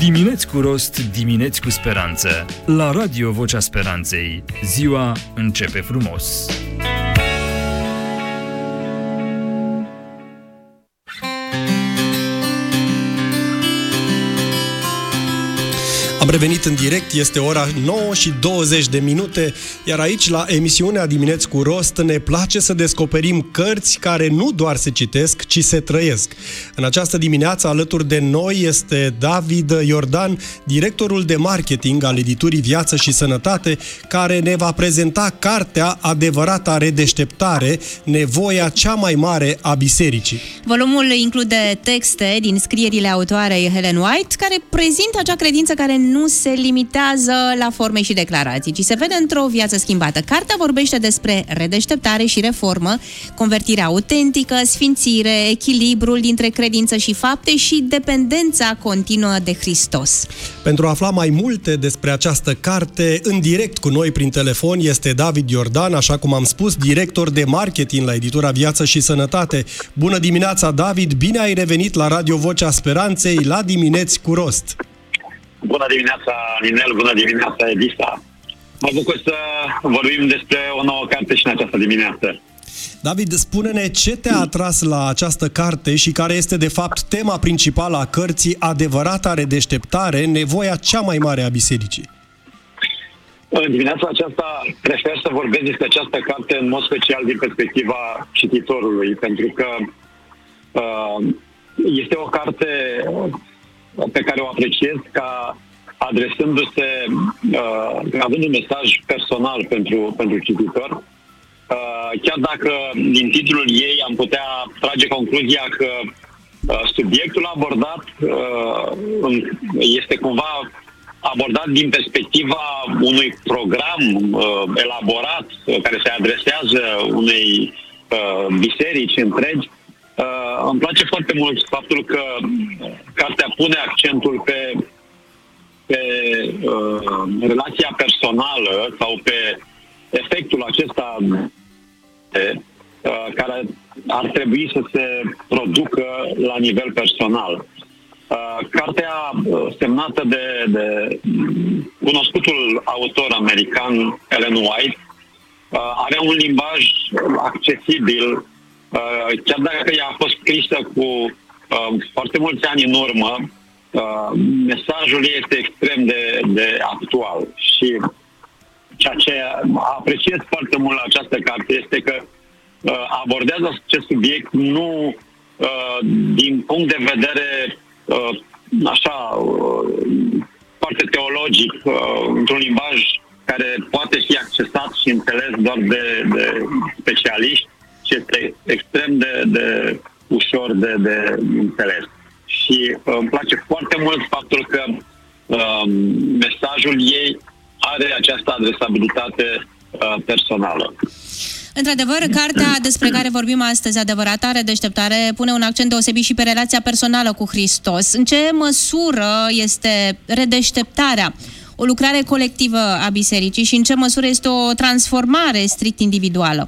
Dimineți cu rost, dimineți cu speranță. La Radio Vocea Speranței. Ziua începe frumos. Am revenit în direct, este ora 9:20, iar aici, la emisiunea Dimineți cu Rost, ne place să descoperim cărți care nu doar se citesc, ci se trăiesc. În această dimineață, alături de noi, este David Iordan, directorul de marketing al editurii Viață și Sănătate, care ne va prezenta cartea Adevărata redeșteptare, nevoia cea mai mare a bisericii. Volumul include texte din scrierile autoarei Ellen White, care prezintă acea credință care nu se limitează la forme și declarații, ci se vede într-o viață schimbată. Cartea vorbește despre redeșteptare și reformă, convertirea autentică, sfințire, echilibrul dintre credință și fapte și dependența continuă de Hristos. Pentru a afla mai multe despre această carte, în direct cu noi prin telefon este David Iordan, așa cum am spus, director de marketing la editura Viață și Sănătate. Bună dimineața, David! Bine ai revenit la Radio Vocea Speranței, la Dimineți cu Rost! Bună dimineața, Ninel, bună dimineața, Edisa. Mă bucur să vorbim despre o nouă carte și în această dimineață. David, spune-ne ce te-a atras la această carte și care este de fapt tema principală a cărții Adevărata redeșteptare, nevoia cea mai mare a bisericii. În dimineața aceasta prefer să vorbesc despre această carte în mod special din perspectiva cititorului, pentru că este o carte pe care o apreciez ca adresându-se, având un mesaj personal pentru cititor. Chiar dacă din titlul ei am putea trage concluzia că subiectul abordat este cumva abordat din perspectiva unui program elaborat care se adresează unei biserici întregi, îmi place foarte mult faptul că cartea pune accentul pe relația personală sau pe efectul acesta care ar trebui să se producă la nivel personal. Cartea semnată de cunoscutul autor american Ellen White are un limbaj accesibil. Chiar dacă ea a fost scrisă cu foarte mulți ani în urmă, mesajul ei este extrem de actual. Și ceea ce apreciez foarte mult la această carte este că abordează acest subiect nu din punct de vedere foarte teologic, într-un limbaj care poate fi accesat și înțeles doar de specialiști, și este extrem de ușor de înțeles. Și îmi place foarte mult faptul că mesajul ei are această adresabilitate personală. Într-adevăr, cartea despre care vorbim astăzi, Adevărata redeșteptare, pune un accent deosebit și pe relația personală cu Hristos. În ce măsură este redeșteptarea o lucrare colectivă a bisericii și în ce măsură este o transformare strict individuală?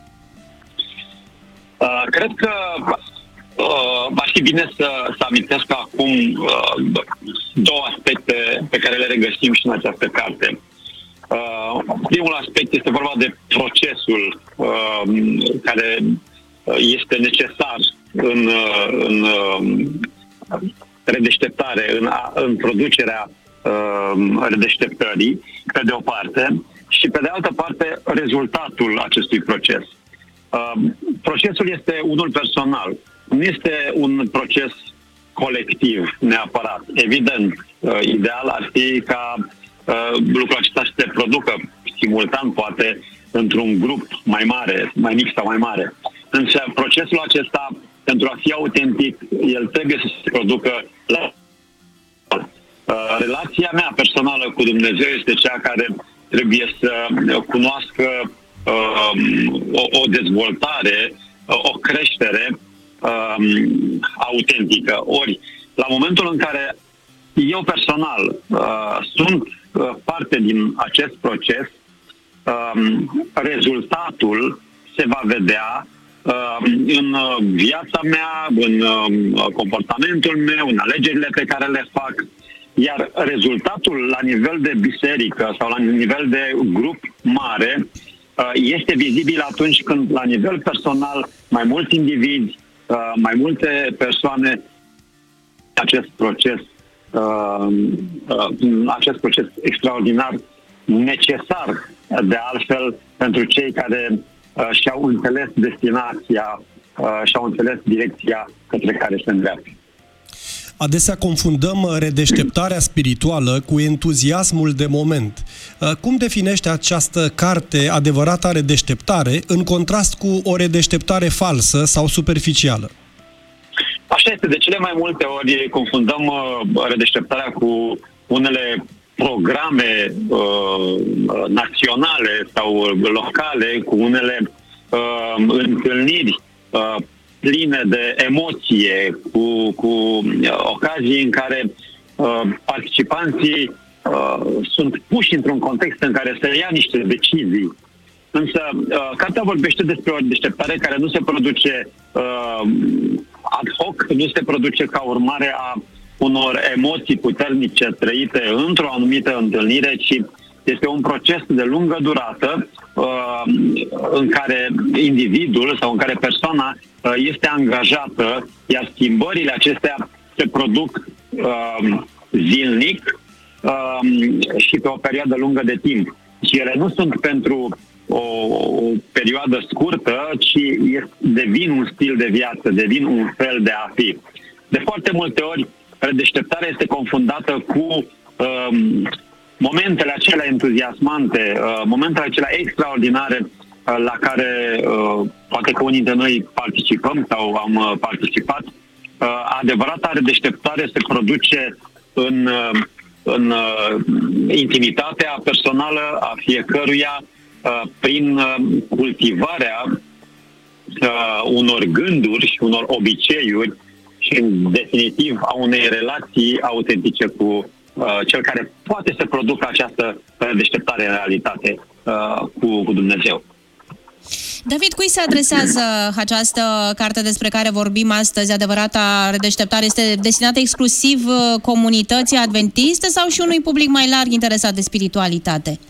Cred că ar fi bine să amintesc acum două aspecte pe care le regăsim și în această carte. Primul aspect este vorba de procesul care este necesar în redeșteptare, în producerea redeșteptării, pe de o parte, și pe de altă parte rezultatul acestui proces. Procesul este unul personal, nu este un proces colectiv neapărat. Evident, ideal ar fi ca lucrul acesta să se producă simultan, poate, într-un grup mai mare, mai mic sau mai mare. Însă procesul acesta, pentru a fi autentic, el trebuie să se producă la... Relația mea personală cu Dumnezeu este cea care trebuie să cunoască o dezvoltare, o creștere autentică. Ori, la momentul în care eu personal sunt parte din acest proces, rezultatul se va vedea în viața mea, în comportamentul meu, în alegerile pe care le fac, Iar rezultatul la nivel de biserică sau la nivel de grup mare este vizibil atunci când la nivel personal mai mulți indivizi, mai multe persoane acest proces extraordinar, necesar de altfel pentru cei care și-au înțeles destinația, și-au înțeles direcția către care se îndreaptă. Adesea confundăm redeșteptarea spirituală cu entuziasmul de moment. Cum definește această carte adevărata redeșteptare în contrast cu o redeșteptare falsă sau superficială? Așa este, de cele mai multe ori confundăm redeșteptarea cu unele programe naționale sau locale, cu unele întâlniri pline de emoție, cu ocazii în care participanții sunt puși într-un context în care se ia niște decizii. Însă, cartea vorbește despre o deșteptare care nu se produce ad hoc, nu se produce ca urmare a unor emoții puternice trăite într-o anumită întâlnire, ci este un proces de lungă durată în care individul sau în care persoana este angajată, iar schimbările acestea se produc zilnic și pe o perioadă lungă de timp. Și ele nu sunt pentru o perioadă scurtă, ci devin un stil de viață, devin un fel de a fi. De foarte multe ori, redeșteptarea este confundată cu momentele acelea entuziasmante, momentele acelea extraordinare la care poate că unii dintre noi participăm sau am participat. Adevărata redeșteptare se produce în intimitatea personală a fiecăruia, prin cultivarea unor gânduri și unor obiceiuri și, în definitiv, a unei relații autentice cu cel care poate să producă această deșteptare în realitate cu Dumnezeu. David, cui se adresează această carte despre care vorbim astăzi? Adevărata redeșteptare este destinată exclusiv comunității adventiste sau și unui public mai larg interesat de spiritualitate?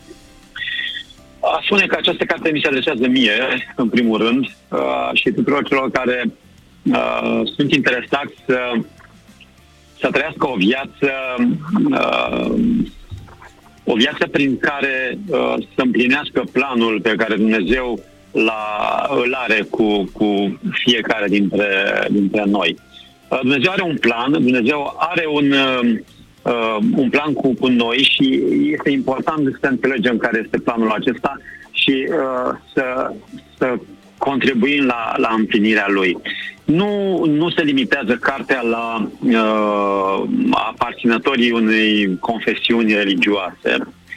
Aș spune că această carte mi se adresează mie, în primul rând, și tuturor celor care sunt interesați să trăiască o viață prin care să împlinească planul pe care Dumnezeu îl are cu fiecare dintre noi. Dumnezeu are un plan, Dumnezeu are un plan cu noi și este important să înțelegem care este planul acesta și să contribuim la împlinirea lui. Nu se limitează cartea la aparținătorii unei confesiuni religioase.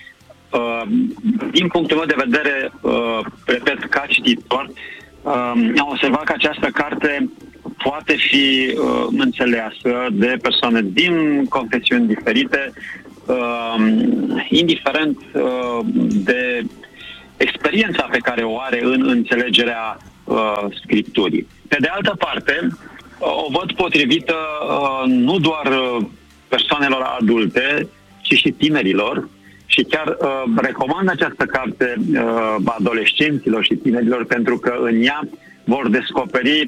Din punctul meu de vedere, repet, ca cititor, am observat că această carte poate fi înțeleasă de persoane din confesiuni diferite, indiferent de experiența pe care o are în înțelegerea Scripturii. Pe de altă parte, o văd potrivită nu doar persoanelor adulte, ci și tinerilor, și chiar recomand această carte adolescenților și tinerilor, pentru că în ea vor descoperi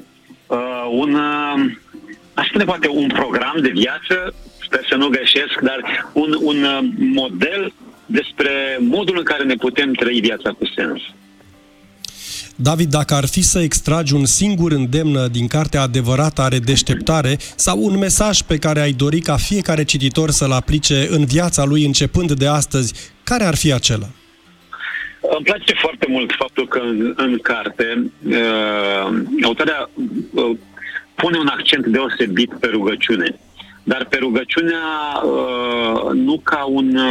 aș spune poate un program de viață, sper să nu greșesc, dar un model despre modul în care ne putem trăi viața cu sens. David, dacă ar fi să extragi un singur îndemn din cartea adevărata redeșteptare sau un mesaj pe care ai dori ca fiecare cititor să-l aplice în viața lui începând de astăzi, care ar fi acela? Îmi place foarte mult faptul că în carte autoarea pune un accent deosebit pe rugăciune. Dar pe rugăciunea nu ca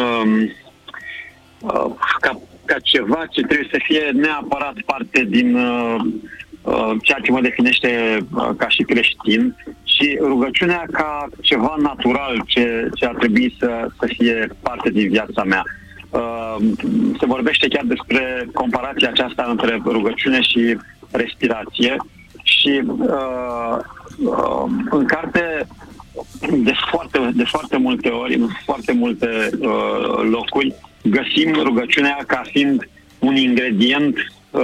ca ceva ce trebuie să fie neapărat parte din ceea ce mă definește ca și creștin, ci rugăciunea ca ceva natural ce ar trebui să fie parte din viața mea. Se vorbește chiar despre comparația aceasta între rugăciune și respirație și în carte de foarte multe ori, în foarte multe locuri, găsim rugăciunea ca fiind un ingredient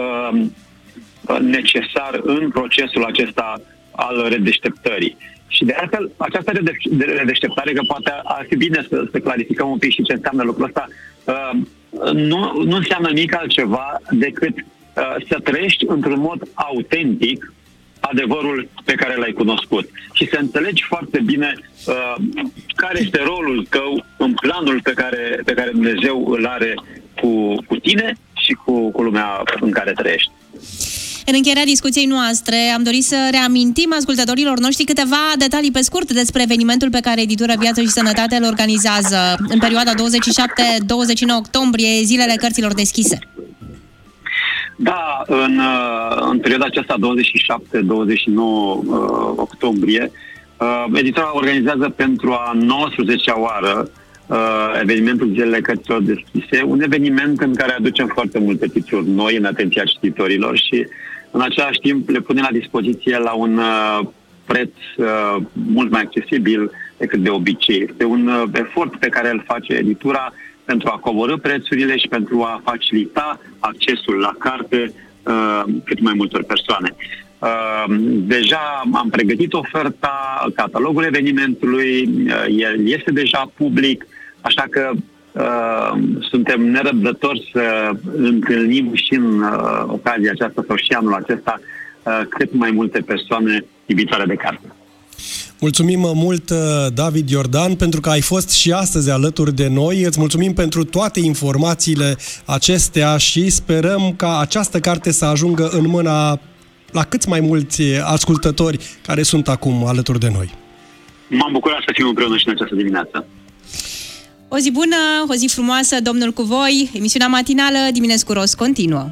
necesar în procesul acesta al redeșteptării. Și de altfel, această redeșteptare, că poate ar fi bine să clarificăm un pic și ce înseamnă lucrul ăsta, nu înseamnă nimic altceva decât să trăiești într-un mod autentic adevărul pe care l-ai cunoscut și să înțelegi foarte bine care este rolul tău în planul pe care Dumnezeu îl are cu tine și cu lumea în care trăiești. În încheierea discuției noastre am dorit să reamintim ascultătorilor noștri câteva detalii pe scurt despre evenimentul pe care Editura Viață și Sănătate îl organizează în perioada 27-29 octombrie, Zilele Cărților Deschise. Da, în perioada aceasta 27-29 octombrie, editura organizează pentru a 19-a oară evenimentul Zilele Cărților Deschise, un eveniment în care aducem foarte multe titluri noi în atenția cititorilor și în același timp le punem la dispoziție la un preț mult mai accesibil decât de obicei. Este un efort pe care îl face editura pentru a coborî prețurile și pentru a facilita accesul la carte cât mai multor persoane. Deja am pregătit oferta, catalogul evenimentului, el este deja public, așa că suntem nerăbdători să întâlnim și în ocazia aceasta sau și anul acesta cât mai multe persoane iubitoare de carte. Mulțumim mult, David Iordan, pentru că ai fost și astăzi alături de noi. Îți mulțumim pentru toate informațiile acestea și sperăm ca această carte să ajungă în mâna la cât mai mulți ascultători care sunt acum alături de noi. M-am bucurat să fim împreună și în această dimineață. O zi bună, o zi frumoasă, Domnul cu voi. Emisiunea matinală Dimineți cu Rost continuă.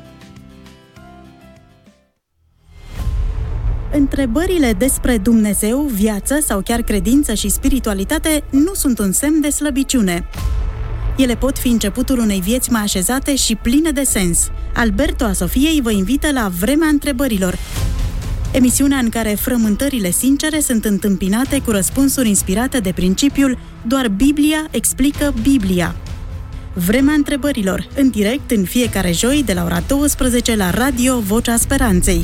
Întrebările despre Dumnezeu, viață sau chiar credință și spiritualitate nu sunt un semn de slăbiciune. Ele pot fi începutul unei vieți mai așezate și pline de sens. Alberto a Sofiei vă invită la Vremea Întrebărilor, emisiunea în care frământările sincere sunt întâmpinate cu răspunsuri inspirate de principiul doar Biblia explică Biblia. Vremea Întrebărilor, în direct în fiecare joi de la ora 12 la Radio Vocea Speranței.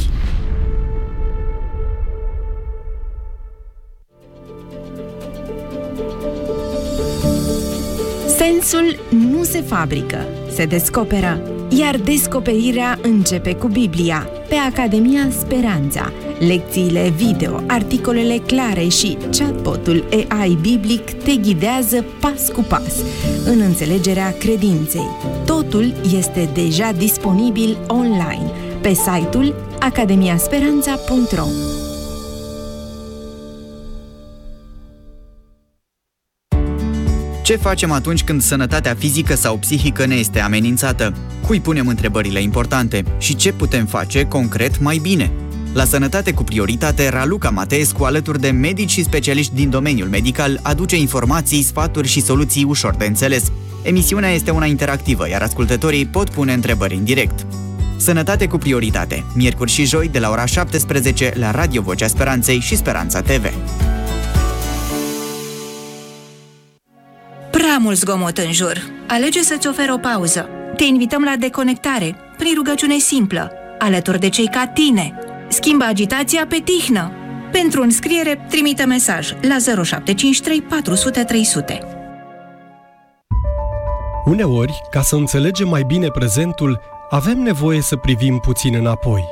Sensul nu se fabrică, se descoperă, iar descoperirea începe cu Biblia. Pe Academia Speranța, lecțiile video, articolele clare și chatbotul AI biblic te ghidează pas cu pas în înțelegerea credinței. Totul este deja disponibil online pe site-ul academiasperanța.ro. Ce facem atunci când sănătatea fizică sau psihică ne este amenințată? Cui punem întrebările importante? Și ce putem face concret mai bine? La Sănătate cu Prioritate, Raluca Mateescu, alături de medici și specialiști din domeniul medical, aduce informații, sfaturi și soluții ușor de înțeles. Emisiunea este una interactivă, iar ascultătorii pot pune întrebări în direct. Sănătate cu Prioritate, miercuri și joi de la ora 17 la Radio Vocea Speranței și Speranța TV. Prea mult zgomot în jur. Alege să-ți oferi o pauză. Te invităm la deconectare, prin rugăciune simplă, alături de cei ca tine. Schimbă agitația pe tihnă. Pentru înscriere, trimite mesaj la 0753 400 300. Uneori, ca să înțelegem mai bine prezentul, avem nevoie să privim puțin înapoi.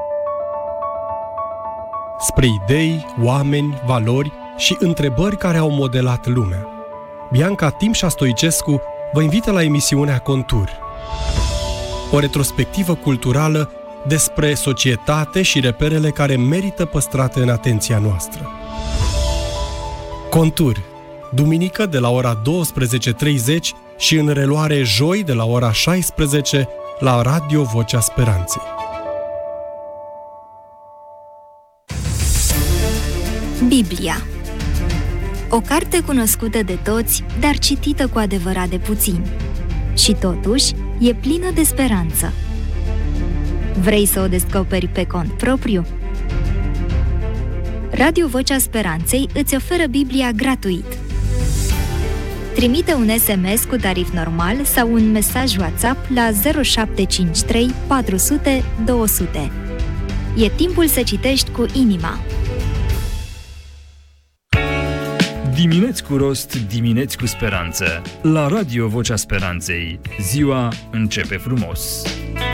Spre idei, oameni, valori și întrebări care au modelat lumea. Bianca Timșa Stoicescu vă invită la emisiunea Contur. O retrospectivă culturală despre societate și reperele care merită păstrate în atenția noastră. Contur, duminică de la ora 12:30 și în reluare joi de la ora 16 la Radio Vocea Speranței. Biblia. O carte cunoscută de toți, dar citită cu adevărat de puțini. Și totuși, e plină de speranță. Vrei să o descoperi pe cont propriu? Radio Vocea Speranței îți oferă Biblia gratuit. Trimite un SMS cu tarif normal sau un mesaj WhatsApp la 0753 400 200. E timpul să citești cu inima. Dimineți cu rost, dimineți cu speranță. La Radio Vocea Speranței, ziua începe frumos.